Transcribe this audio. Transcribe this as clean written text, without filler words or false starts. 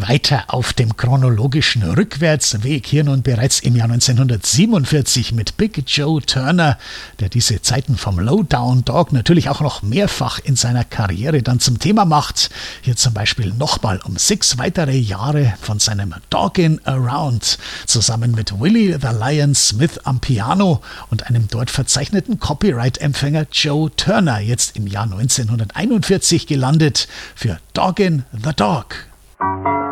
weiter auf dem chronologischen Rückwärtsweg. Hier nun bereits im Jahr 1947 mit Big Joe Turner, der diese Zeiten vom Lowdown Dog natürlich auch noch mehrfach in seiner Karriere dann zum Thema macht. Hier zum Beispiel nochmal um 6 weitere Jahre von seinem Doggin' Around, zusammen mit Willie the Lion Smith am Piano und einem dort verzeichneten Copyright-Empfänger Joe Turner, jetzt im Jahr 1941 gelandet für Doggin' the Dog.